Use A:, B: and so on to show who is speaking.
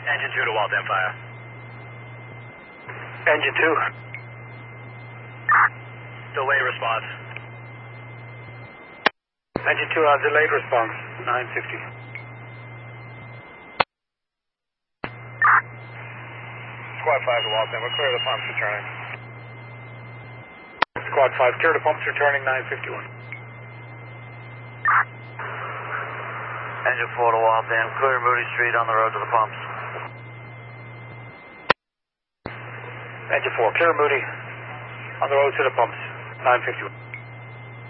A: Engine 2 to Waltham, fire.
B: Engine 2.
A: Delay response.
B: Engine 2, delayed response, 950.
A: Squad 5 to Waltham, we're clear of the pumps returning.
B: Squad 5, clear the pumps returning, 951.
A: Engine 4 to Waltham, clear Moody Street on the road to the pumps.
B: Engine 4, clear Moody on the road to the pumps, 951.